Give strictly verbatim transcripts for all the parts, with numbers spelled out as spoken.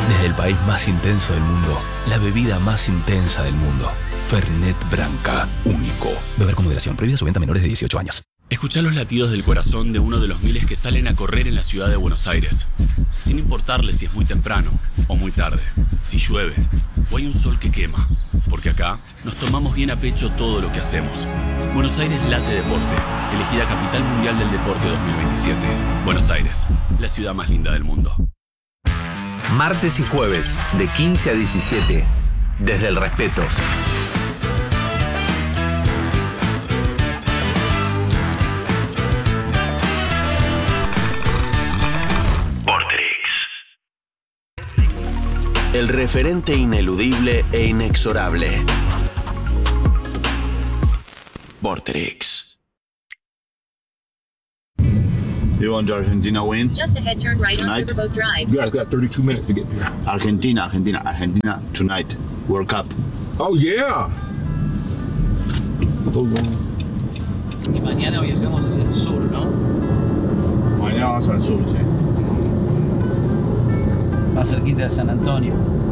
Desde el país más intenso del mundo, la bebida más intensa del mundo. Fernet Branca, único. Beber con moderación. Prohibida su venta a menores de dieciocho años. Escuchá los latidos del corazón de uno de los miles que salen a correr en la ciudad de Buenos Aires. Sin importarle si es muy temprano o muy tarde, si llueve o hay un sol que quema. Porque acá nos tomamos bien a pecho todo lo que hacemos. Buenos Aires Late Deporte, elegida Capital Mundial del Deporte dos mil veintisiete. Buenos Aires, la ciudad más linda del mundo. Martes y jueves, de quince a diecisiete, desde el respeto. El referente ineludible e inexorable. Vorterix. You want Argentina win? Just ahead, turn right on Riverboat Drive. You guys got thirty-two minutes to get there. Argentina, Argentina, Argentina tonight. World Cup. Oh, yeah. Y mañana viajamos hacia el sur, ¿no? Mañana vamos al sur, sí. Más cerquita de San Antonio.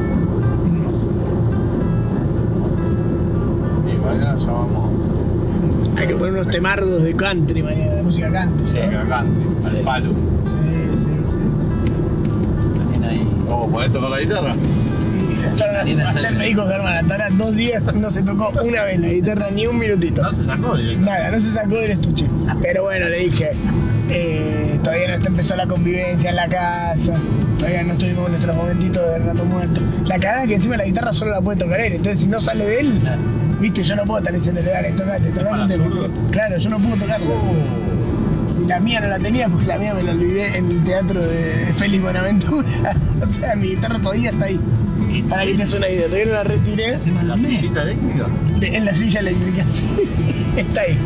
Y mañana ya vamos. Hay que poner unos temardos de country mañana, de música country. Sí. Música country, Sí. al palo. Sí, sí, sí, sí. También ahí. ¿Cómo podés tocar la guitarra? Ayer me dijo Germán, hasta ahora dos días no se tocó una vez la guitarra ni un minutito. No se sacó directo. Nada, no se sacó del estuche. Pero bueno, le dije, eh, todavía no está empezó la convivencia en la casa, todavía no estuvimos en nuestros momentitos de rato muerto. La cagada es que encima la guitarra solo la puede tocar él, entonces si no sale de él, viste, yo no puedo estar diciéndole, dale, tocate, tocate. Claro, yo no puedo tocarla. Y la mía no la tenía porque la mía me la olvidé en el teatro de Félix Buenaventura. O sea, mi guitarra todavía está ahí. Para que te des una idea, todavía no la retiré. ¿La sillita eléctrica? De- en la silla eléctrica, sí. Está ahí.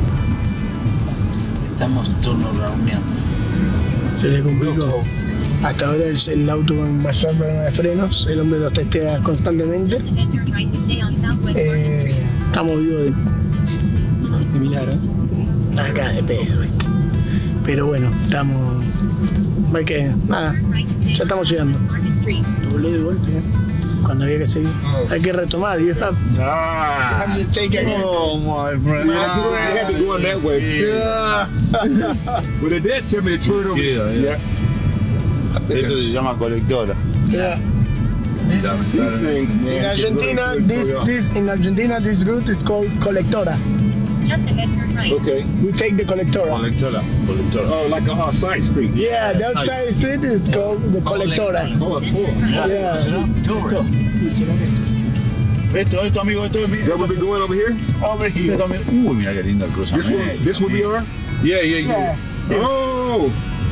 Estamos turno raumeando. Se le complicó. Hasta ahora es el auto con mayor problema de frenos. El hombre los testea constantemente. Eh, estamos vivos de... Qué milagro. Acá de pedo, ¿viste? Pero bueno, estamos... Hay que... Nada, ya estamos llegando. Lo volé de golpe, ¿eh? Cuando había que seguir. Hay que retomar, you have, Ah. you have to take again. Oh my friend. I had to go that way. Yeah. But it did tell me to turn over. Yeah, yeah. Esto se llama colectora. Yeah. This These is, things, man. in Argentina, this, this, in Argentina, this route is called colectora. Just ahead, turn right. Okay. We take the colectora. Colectora. Colectora. Oh, like a uh, side street. Yeah, the outside street is called the colectora. Oh, cool. Yeah. Esto, esto, amigo, esto es mío. That would be going over here? Over here. Esto, amigo. Uy, mira qué lindo el This cruzamiento. one, this would be our? Yeah, yeah, yeah. Yeah. Oh!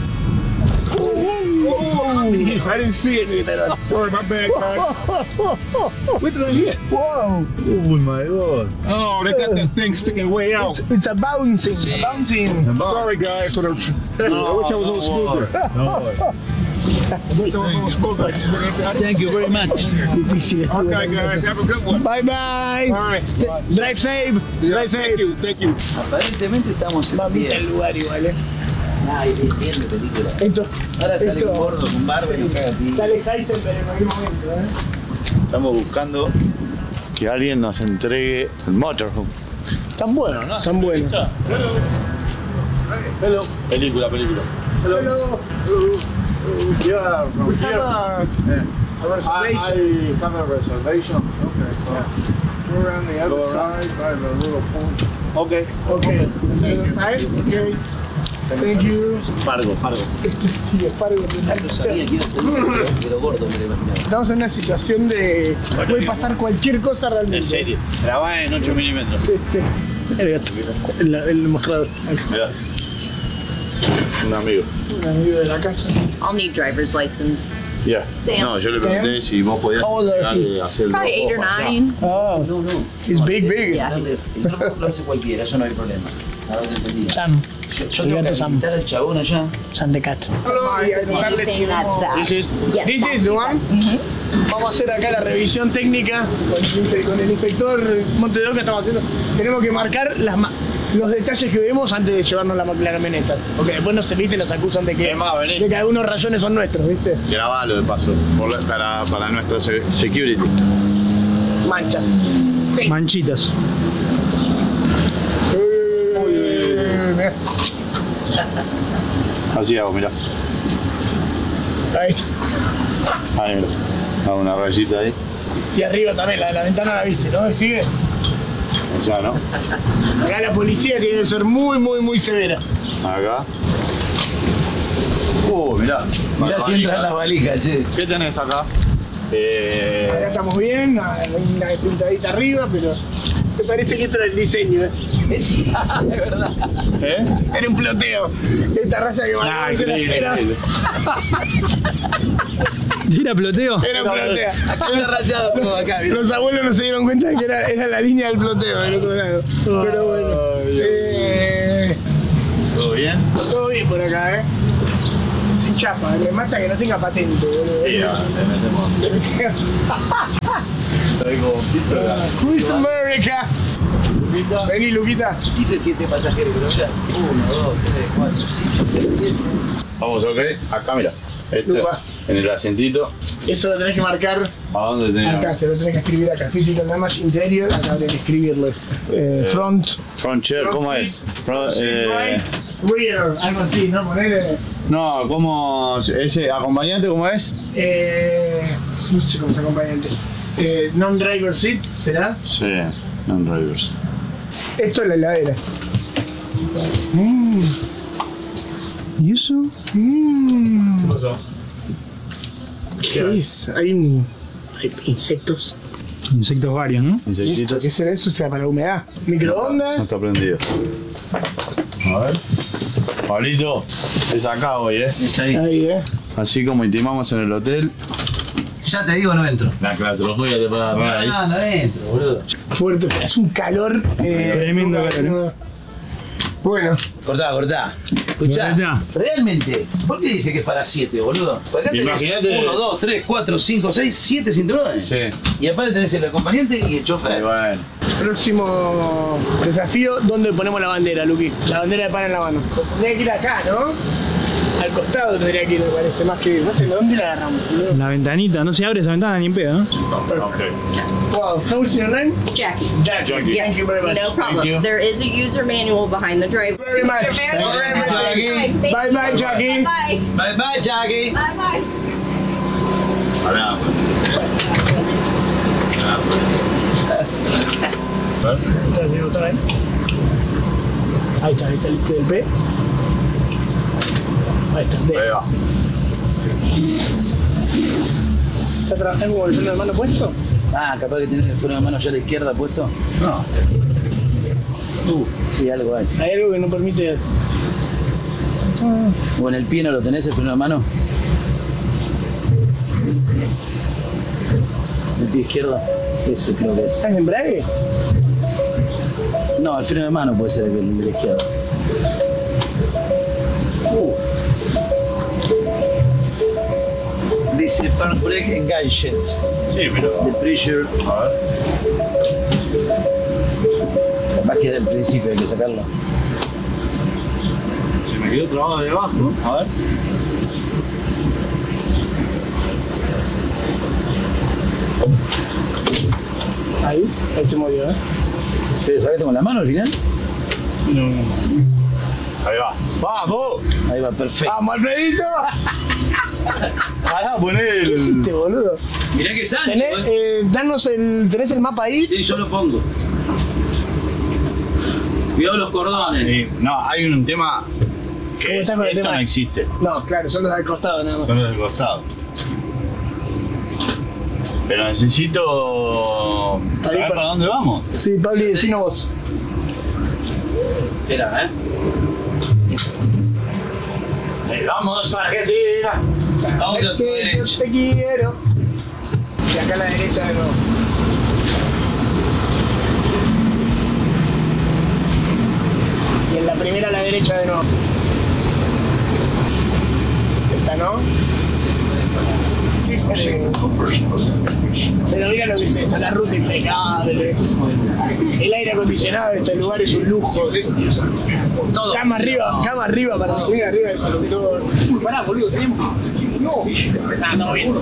Oh! I didn't see it. Sorry, my bad, guys. What did I hit? Whoa! Oh my god. Oh, they got that thing sticking way out. It's, it's a bouncing, a bouncing. Sorry, guys, for the. I wish I was a little smoother. No. I wish I was a little smoother. Thank you very much. Difícil. Okay, guys, have a good one. Bye bye. All right. Drive safe. Drive Thank safe. you, thank you. Aparentemente estamos en Mamita el pie. lugar igual, eh. Ay, bien de película. Esto, Ahora sale esto- un gordo con barba y nos caga a ti. Sale Heisenberg en cualquier momento, eh. Estamos buscando que alguien nos entregue el motorhome. Están buenos, ¿no? Están buenos. Hello. Hello. Película, película. Hello. Hello. Yeah, from We here. have a, Yeah. a reservation. I, I have a reservation. Okay, well, we're on the other Go around. side by the little pond. Okay. Okay. Side? Okay. Thank you. Fargo, Fargo. Esto sí, es Fargo total. No sabía que iba a ser gordo, pero gordo me lo imaginaba. Estamos en una situación de... Puede pasar cualquier cosa realmente. En serio. Grabá en ocho milímetros. Sí, sí. El gato. El, el mostrador. Mirá. Un amigo. Un amigo de la casa. I'll need driver's license. Yeah. Sam. No, yo le pregunté si vos podías How old are llegar you? y hacer el Probably eight or drop-off allá. nine. Oh, No, no. it's big, big. Yeah. Darles- El trabajo lo hace cualquiera, eso no hay problema. Ahora te entendí. Sam. Yo, yo El tengo que gato Sam. visitar al chabón allá. Sam the cat. You're saying that's that. This is Yeah, This is the one. Vamos a hacer acá la revisión técnica con, con el inspector Montedoca. Estamos haciendo. Tenemos que marcar las, ma- los detalles que vemos antes de llevarnos la, la camioneta. Porque después nos, ¿viste? Nos acusan de que, de que algunos rayones son nuestros, ¿viste? Grabalo de paso, por la- para, para nuestra se- security. Manchas. Manchitas. Así hago, mirá. Ahí está. Ahí, mirá. Hago una rayita ahí. Y arriba también, la de la ventana la viste, ¿no? ¿Sigue? Allá, ¿no? Acá la policía tiene que ser muy, muy, muy severa. Acá. Uh, mirá. Mirá si entran las valijas, che. ¿Qué tenés acá? Eh... Acá estamos bien, hay una pintadita arriba, pero me parece que esto era el diseño, ¿eh? Sí, es verdad. ¿Eh? Era un ploteo. Esta raza que Ah, se la increíble, espera. increíble. ¿Era ploteo? Era un ploteo. Acá está rayado todo acá, mirá. Los abuelos no se dieron cuenta de que era, era la línea del ploteo del otro lado. Pero bueno. Ay, Dios. Eh, ¿Todo bien? todo bien por acá, ¿eh? Sin chapa, me mata que no tenga patente, boludo. Sí, ahora le metemos. Traigo pizza de la- Cruise America. Luquita. Vení, Luquita. Dice siete pasajeros, pero mirá. Uno, dos, tres, cuatro, cinco, seis, siete. Vamos, ok. Acá, mira. Este, Lupa. en el asientito. Eso lo tenés que marcar ¿A dónde tenés? acá, se lo tenés que escribir acá. Physical Damage Interior, acá tenés que escribirlo. Eh, front. Front chair, ¿cómo front es? seat, Front, seat eh, right, rear, algo así, ¿no? Ponele. no, ¿cómo? ¿Ese acompañante cómo es? Eh, no sé cómo es acompañante. Eh, Non-driver seat, ¿será? Sí, non-drivers. Esto es la heladera. Mm. ¿Y eso? Mm. ¿Qué pasó? ¿Qué es? Hay, un- hay insectos. Insectos varios, ¿no? ¿Y esto? Insectitos. ¿Qué será eso? O sea, para la humedad. No ¿Microondas? está prendido. A ver. Pablito, es acá hoy, ¿eh? Es ahí. Ahí, eh. Así como intimamos en el hotel. Ya te digo, no entro. La claustrofobia te puede agarrar ahí. No, no entro, boludo. Fuerte. Es un calor. Eh, Tremendo nunca- calor, no. Bueno, Cortá, cortá. Escuchá, Cortá. realmente, ¿por qué dice que es para siete, boludo? Porque acá tenés Imagínate- uno, dos, tres, cuatro, cinco, seis, siete cinturones. Sí. Y aparte tenés el acompañante y el Y chofer. bueno. próximo desafío, ¿dónde ponemos la bandera, Luqui? La bandera de pan en la mano. Tendría que ir acá, ¿no? Al costado tendría que ir, me parece, más que... No sé, ¿dónde la agarramos, boludo? La ventanita, no se abre esa ventana ni en pedo, ¿no? Okay. Wow, how's your name? Jackie. Jackie. Yes, Thank you very much. no problem. Thank you. There is a user manual behind the driver. Very much. You're very Thank you very much. welcome. Jackie. Bye bye, Jackie. Bye. Bye bye, Jackie. Bye bye. Pará, pues. Pará, pues. Ahí está, ahí saliste del P. Ahí está, D. Ahí va. ¿Está trabajando con el freno de mano puesto? Ah, capaz que tenés el freno de mano ya a la izquierda puesto. No. Uh, sí, algo hay. Hay algo que no permite... O en el pie no lo tenés el freno de mano. El pie izquierdo. Ese creo que es. ¿Estás en embrague? No, el freno de mano puede ser el de la izquierda. Uh. Dice Park Brake Engagement. Sí, pero. The pressure. A ver. Capaz que del principio hay que sacarlo. Se me quedó trabado debajo. A ver. Ahí, ahí se movió, ¿eh? ¿Pero sacaste con la mano al final? No, no. Ahí va. ¡Vamos! Ahí va, perfecto. ¡Vamos, Alfredito! Pará, poné el. ¿Qué hiciste, boludo? Mirá que Sancho. ¿Tenés, eh, danos el, ¿Tenés el mapa ahí? Sí, yo lo pongo. Cuidado los cordones. Sí, no, hay un tema ¿Cómo que es, estás con el esto tema? no existe. No, claro, son los del costado nada más. Son los del costado. Pero necesito saber para- para dónde vamos. Sí, Pablo, decinos vos. Espera, ¿eh? Ahí vamos, Argentina. Vamos a tu Es que yo derecha. te quiero. Y acá a la derecha de nuevo. Y en la primera a la derecha de nuevo. Esta no. Híjole. Eh, pero mira lo que es esto, la ruta impecable, el aire acondicionado de este lugar es un lujo. Todo. Cama arriba, cama arriba para dormir arriba del conductor. Pará, boludo, tenemos. No, ah, no, bien.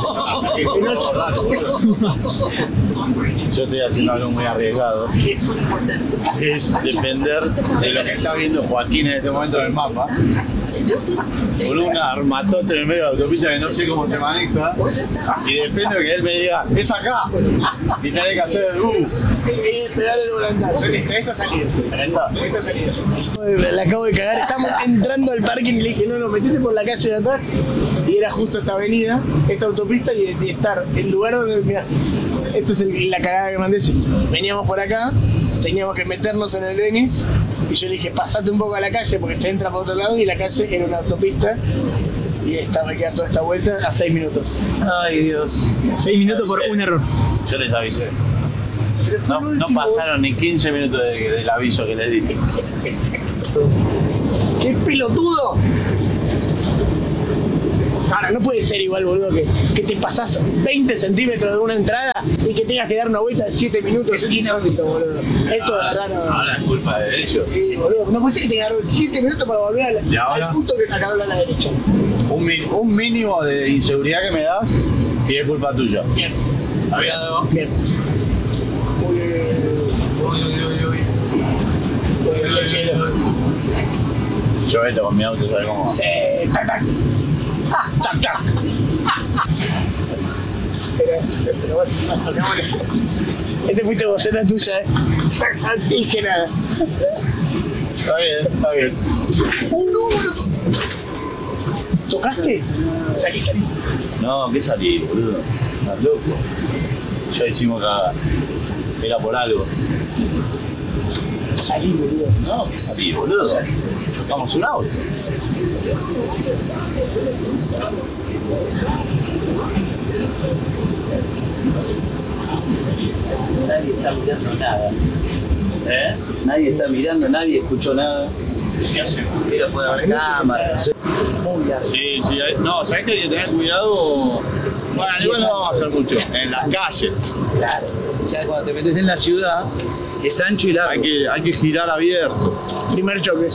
Yo estoy haciendo algo muy arriesgado. Es depender de lo que está viendo Joaquín en este momento en el mapa. Con un armatote en el medio de la autopista que no sé cómo se maneja. Y depende de que él me diga, es acá. Y tenés que hacer el bus. Es pegar el volantazo. Esta, esta salida. Esta, esta salida. La acabo de cagar. Estamos entrando al parking y le dije, no, no, metete por la calle de atrás. Y era justo esta avenida, esta autopista y, y estar el lugar donde, mira, esta es el, la cagada que mandé. Veníamos por acá, teníamos que meternos en el Denis y yo le dije, pasate un poco a la calle porque se entra por otro lado y la calle era una autopista y estaba que dar toda esta vuelta a seis minutos. Ay, Dios. seis minutos por un error. Yo les avisé. No, no pasaron ni quince minutos de, del aviso que les di. ¡Qué pelotudo! Ahora, no puede ser igual, boludo, que, que te pasás veinte centímetros de una entrada y que tengas que dar una vuelta de siete minutos. Es inaudito, boludo. Esto de verdad no. Ahora es culpa de ellos. Sí, boludo. No puede ser que tengas que dar siete minutos para volver al, al punto que acá habla a la derecha. Un, min, un mínimo de inseguridad que me das y es culpa tuya. Bien. ¿Está bien, Diego? Bien. Uy, uy, uy, uy, uy. Yo esto con mi auto, ¿sabes cómo? Sí, tac, tac. Ah, tac, tac. Pero, pero bueno, no, este fuiste vos, era tuya, eh. No te dije nada. Está bien, está bien. ¡Un número! ¿Tocaste? Salí, salí. No, ¿qué salí, boludo? Estás loco. Ya hicimos cagada. Era por algo. Salí, boludo. No, ¿qué salí, boludo? Salí. Tocamos un auto. Nadie está mirando nada. ¿Eh? Nadie está mirando, nadie escuchó nada. ¿Qué hacemos? Mira, puede haber cámaras. Sí, sí. No, ¿sabés que hay que tener cuidado? Bueno, igual no vamos a hacer mucho. En las calles. Claro. Ya cuando te metes en la ciudad, es ancho y largo. Hay que, hay que girar abierto. Primer choque.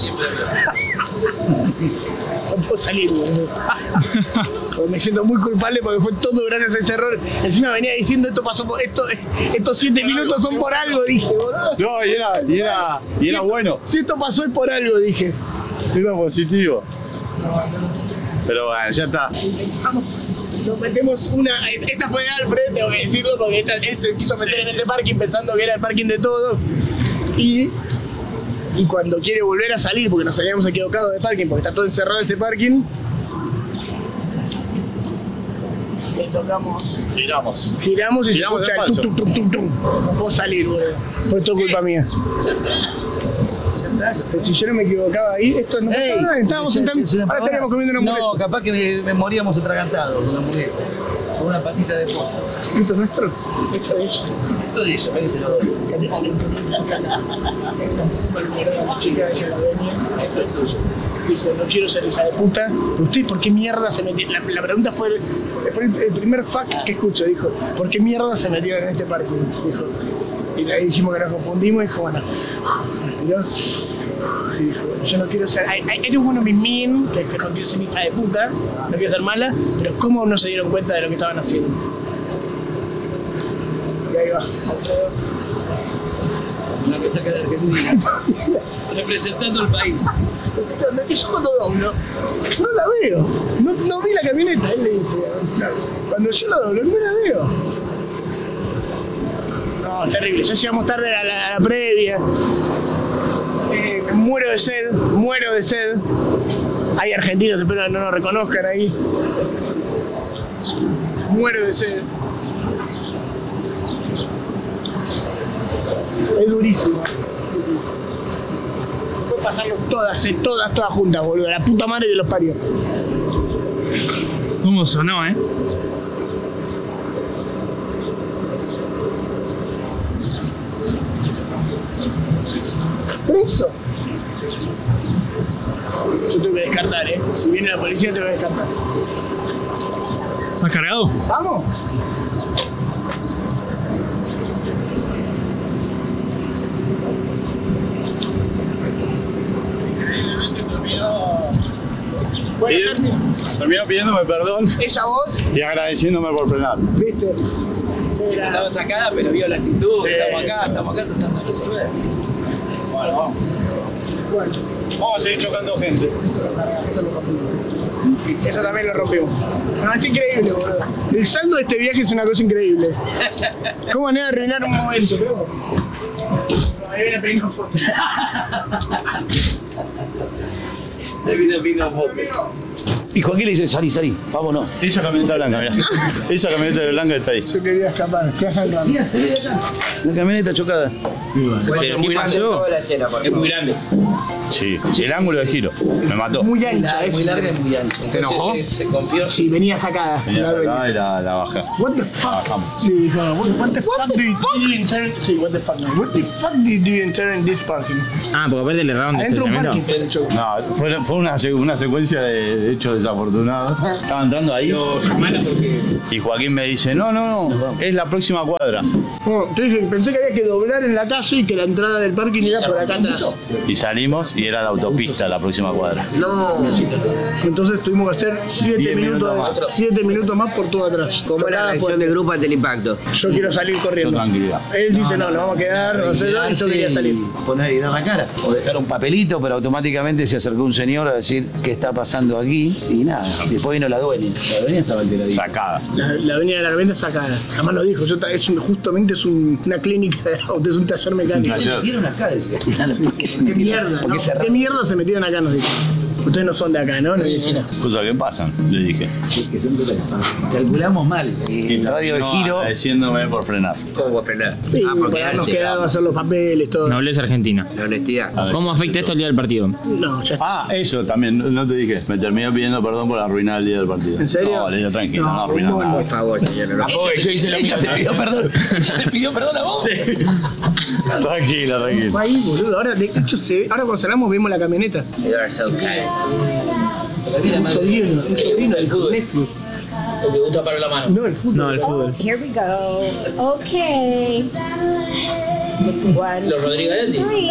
No puedo salir, boludo. Porque me siento muy culpable porque fue todo gracias a ese error. Encima venía diciendo esto pasó por esto, estos siete minutos son por algo, dije, boludo. No, y era, y era, y era si bueno. Si esto pasó es por algo, dije. Era positivo. Pero bueno, ya está. Vamos. Nos metemos una. Esta fue de Alfred, tengo que decirlo, porque esta, él se quiso meter en este parking pensando que era el parking de todo. Y. Y cuando quiere volver a salir, porque nos habíamos equivocado de parking, porque está todo encerrado este parking, le tocamos. Giramos. Giramos y Giramos se escucha el tum, tum, tum, tum, tum. No puedo salir, boludo. Fue todo culpa mía. Pero si yo no me equivocaba ahí, esto no pasaba nada. Estábamos sentando. Ahora estaríamos comiendo una hamburguesa. No, capaz que me, me moríamos atragantados con una hamburguesa. Con una patita de pollo. ¿Esto es nuestro? Esto de ella. Esto de ella, ven que se lo doy. La chica, ella la dueña. Esto es tuyo. Dice, no quiero ser hija de puta. ¿Pero usted por qué mierda se metió? La, la pregunta fue, fue el, el primer fuck que escucho. Dijo, ¿por qué mierda se metió en este parking? Dijo. Y ahí dijimos que nos confundimos y dijo, bueno, miró. Y dijo, yo no quiero ser, I, I, eres uno de mis min, que, que no quiero ser hija de puta, no quiero ser mala, pero ¿cómo no se dieron cuenta de lo que estaban haciendo? Y ahí va, Alfredo. Una que saca de Argentina. Representando el país. Y yo cuando doblo, no la veo, no, no vi la camioneta, él le dice, cuando yo la doblo, no la veo. No, terrible, ya llegamos tarde a la, a la previa. Eh, muero de sed, muero de sed. Hay argentinos, espero que no nos reconozcan ahí. Muero de sed. Es durísimo. Puedo pasarlo todas, eh, todas, todas juntas, boludo. La puta madre que los parió. ¿Cómo sonó, eh? ¿Preso? Yo tengo que descartar, ¿eh? Si viene la policía, tengo que descartar. ¿Has cargado? Vamos. Bueno, terminó pidiéndome perdón. Esa voz. Y agradeciéndome por frenar. ¿Viste? Era... Estaba sacada, pero vio la actitud. Sí. Estamos acá, estamos acá tratando de resolver. Bueno, vamos. Bueno. Vamos a seguir chocando gente. Eso también lo rompimos. No, es increíble, boludo. El saldo de este viaje es una cosa increíble. ¿Cómo van a arruinar un momento, creo? Ahí viene pedindo fotos. Ahí viene pedindo fotos. Y Joaquín le dice, salí, salí, vámonos. Esa camioneta blanca, mirá. Esa camioneta blanca está ahí. Yo quería escapar. Mira, salí de acá. La camioneta chocada. ¿Pero qué pasó? Es muy grande. Sí, el ángulo de giro. Me mató. Muy ancha, Es muy larga y muy ancha. ¿Se enojó? Se, se confió. Sí, venía sacada. Venía La sacada venía. y la, la bajé. What the fuck? Bajamos. Sí, dijo, what, what the fuck do you do in turn? Sí, what the fuck, no. What the fuck do you do in turn in this parking? Ah, porque aparte le erraron de Adentro de un parking estacionamiento. fue el show. No, fue, fue una, se- una secuencia de hechos desafortunados. Estaba entrando ahí y Joaquín me dice, no, no, no, es la próxima cuadra. No, entonces pensé que había que doblar en la calle y que la entrada del parking era por acá atrás. Y salimos y era la autopista, la próxima cuadra. No. Entonces tuvimos que hacer siete Diez minutos, minutos de- siete minutos más por todo atrás. ¿Cómo es la reacción del grupo ante el impacto? Yo quiero salir corriendo. Yo tranquilidad. Él dice, no, nos vamos a quedar, no sé, y yo quería salir. Poner y dar la cara. O dejar un papelito, pero automáticamente se acercó un señor a decir qué está pasando aquí y nada. Después vino la dueña. La dueña estaba alteradita. Sacada. La, la avenida de la Armenta sacada. Además lo dijo, yo, ta- es un- justamente es un- una clínica de autos, es un taller mecánico. Es un taller. Se metieron acá, decía. ¿Por qué se ¿Qué metieron? mierda? ¿Por qué no? cerraron? ¿Qué mierda se metieron acá? Nos dijo. Ustedes no son de acá, ¿no? Nos dice, no. Cosas que pasan, le dije. Que son cosas que pasan. Calculamos mal. El radio de No, giro. agradeciéndome por frenar. ¿Cómo voy a frenar? Sí, Ah, por porque habernos antes, quedado a hacer los papeles, todo. Nobleza argentina. la honestidad. A ver. ¿Cómo afecta esto al día del partido? No, ya está. Ah, eso también, no- no te dije. Me terminé pidiendo perdón por arruinar el día del partido. ¿En serio? No, le digo tranquilo, no, No, arruinar bueno. nada. Por favor, señor. No. yo hice Ella te pidió perdón. Ella te pidió perdón a vos. Tranquila, tranquila. Fue ahí, boludo. Ahora, de hecho, se, ahora cuando salamos vemos la camioneta. You are so kind. Un sobrino, un sobrino del Netflix. ¿O te gusta para la mano? No, el fútbol. No, el fútbol. Here we go. Okay. One, Los Rodrigo Lendi. three.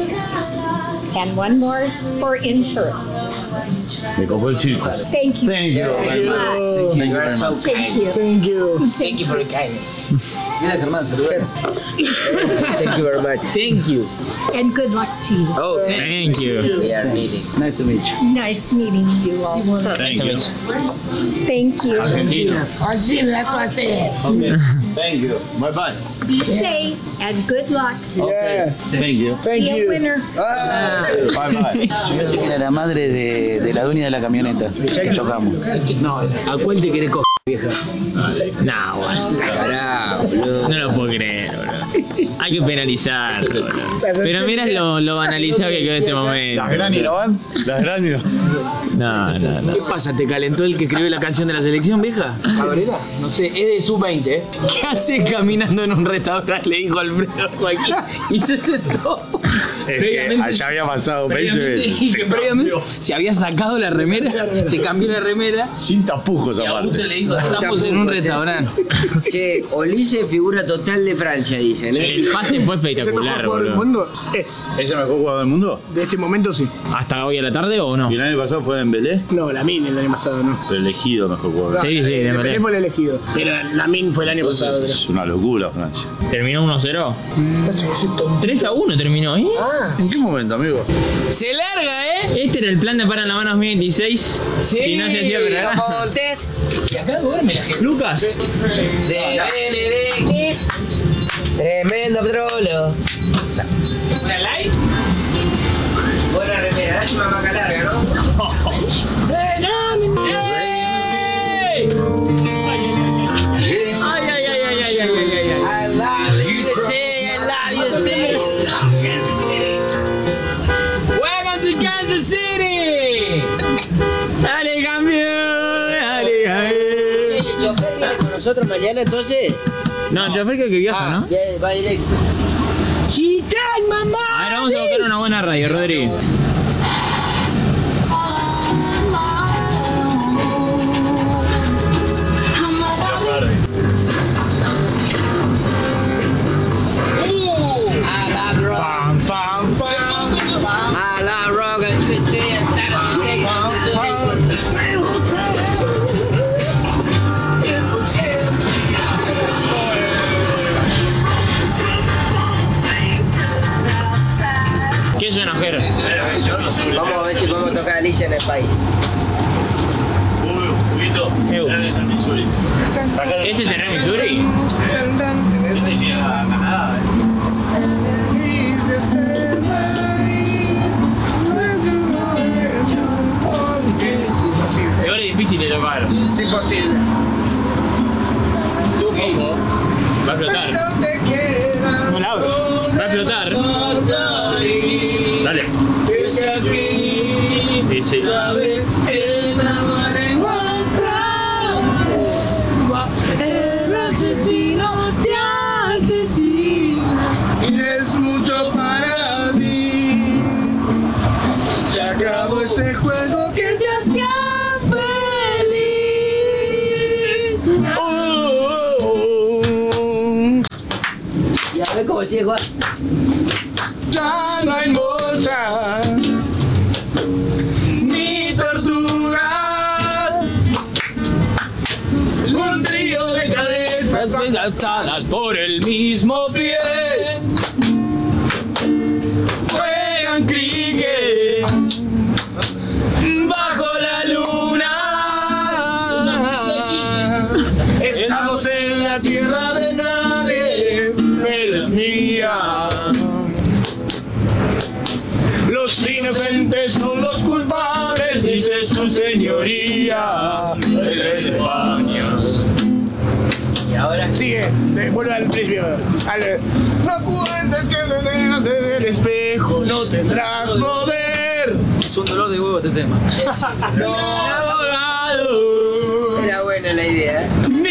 And one more for insurance. Me copó el circo. Thank you. Thank you very much. Thank you You are very so much. Thank kind. you. Thank you. Thank you for your kindness. Mira, Germán, saludar. Thank you very much. Thank you. And good luck to you. Oh, thank Thank you. you. We are meeting. Nice to meet you. Nice meeting you also. Thank you. Thank you. Argentina. Argentina, that's what I said. Okay. Thank you. Bye bye. Be safe and good luck. Yeah. Thank you. Thank Be a you. winner. Ah. Bye bye. Yo pensé que era la madre de, de la dueña de la camioneta. Que chocamos. No, ¿A cuál te querés coger, vieja? Nah, bueno. Bravo, boludo. No lo puedo creer, bro. Hay que penalizar, bro. Pero mira lo, lo banalizado que quedó este momento. ¿Las Granny no van? ¿Las Granny no? No, no, no. ¿Qué pasa? ¿Te calentó el que escribió la canción de la selección, vieja? ¿Cabrera? No sé, es de sub veinte, ¿eh? ¿Qué haces caminando en un restaurante? Le dijo Alfredo Joaquín. Y se sentó. Es que allá había pasado veinte previamente, veces. y que previamente se había sacado la remera, se cambió la remera. Sin tapujos Y aparte. Augusto le dijo, estamos en un restaurante. Che, Olise figura total de Francia, dicen, ¿eh? El pase fue ¿Es el mejor espectacular, jugador del boludo. mundo? Es. ¿Es el mejor jugador del mundo? De este momento sí. ¿Hasta hoy a la tarde o no? ¿Y el año pasado fue Dembélé? No, Lamin el año pasado no. Pero elegido mejor jugador. Sí, sí, de Dembélé. fue el elegido. Pero Lamin fue el año pasado. Entonces, es una locura Francia. ¿Terminó uno cero? No sé, ese tonto. tres a uno terminó, ¿eh? Ah, ¿En qué momento, amigo? Se larga, ¿eh? Este era el plan de Para en la Mano dos mil veintiséis. Sí, Si no se hacía programa. Montes. Y acá duerme la gente. Lucas. De N D X. Tremendo trolo. ¿Una light? Buena remera, la chima maca larga, ¿no? ¡Ey! Ay, ay, ay, ay, ay, ay, ay, ay, ay. I love you, U S A, I love you, U S A. Welcome to Kansas City. Dale, campeón. Dale, campeón. Che, ¿el chofer viene con nosotros mañana entonces? No, yo creo que viaja, Ah, ¿no? ya va directo. ¡Chitán, mamá! A ver, vamos a buscar una buena radio, Rodri. imposible. Va a explotar. No la abro. Va a explotar. Dale. Sí, sí. El asesino te asesina y es mucho para mí. Se acabó ese juego que te hacía feliz. Oh, oh, oh. Y a ver cómo sigue. Ya no hay moza ni tortugas. Un trío de cabezas Gastadas por el mismo pie. Juegan cricket bajo la luna. Estamos en la tierra de nadie, pero es mía. Los inocentes son los culpables, dice su señoría. El rey de Baños. Y ahora sigue, de, vuelve al principio. Al, no cuentes que me dejas de ver el espejo, no tendrás poder. Es un dolor de huevo este tema. no. Era buena la idea. Ni